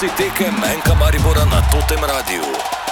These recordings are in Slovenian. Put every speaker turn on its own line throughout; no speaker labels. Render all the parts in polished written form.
prenosi tekem NK Maribora na Totem Radiu.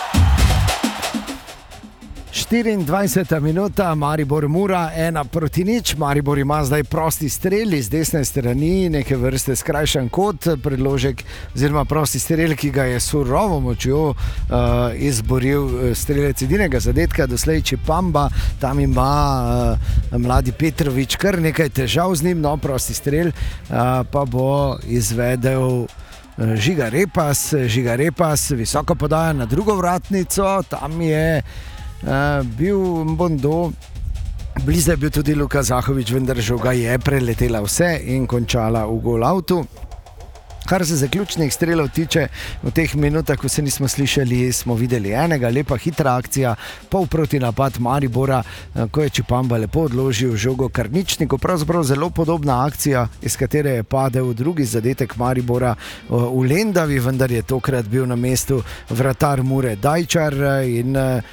24. minuta, Maribor Mura 1-0. Maribor ima zdaj prosti strel iz desne strani, neke vrste skrajšan kot predložek, oziroma prosti strel, ki ga je surovo močjo izboril strelec edinega zadetka, doslej Čipamba. Tam ima mladi Petrovič kar nekaj težav z njim, no prosti strel pa bo izvedel Žiga Repas, visoko podaja na drugo vratnico, tam je bil Bondo, blizu je bil tudi Luka Zahovič, vendar žoga je preletela vse in končala v golavtu. Kar se zaključnih strelov tiče, v teh minutah, ko se nismo slišali, smo videli enega, lepa hitra akcija, pol proti napad Maribora, ko je Čipamba lepo odložil žogo Karničniku, pravzaprav zelo podobna akcija, iz katere je padel drugi zadetek Maribora v Lendavi, vendar je tokrat bil na mestu vratar Mure Dajčar in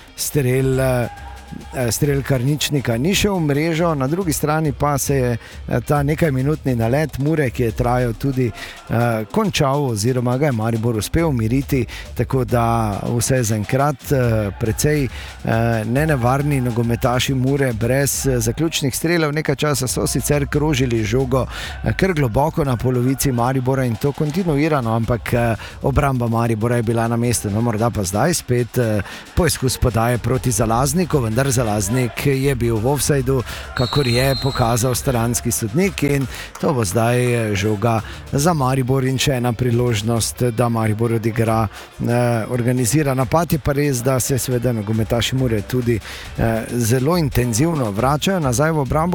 strel Karničnika ni šel v mrežo, na drugi strani pa se je ta nekajminutni nalet Mure, ki je trajal tudi končal, oziroma ga je Maribor uspel umiriti, tako da vse zaenkrat precej nenevarni nogometaši Mure brez zaključnih strelov. Nekaj časa so sicer krožili žogo kar globoko na polovici Maribora in to kontinuirano, ampak obramba Maribora je bila na mestu. No, morda pa zdaj spet poizkus podaje proti Zalazniku, vendar Zalaznik je bil v offsideu, kakor je pokazal stranski sodnik, in to bo zdaj žoga za Maribor in še ena priložnost, da Maribor odigra organizira napad. Je pa res, da se seveda nogometaši Mure tudi zelo intenzivno vračajo nazaj v obrambo.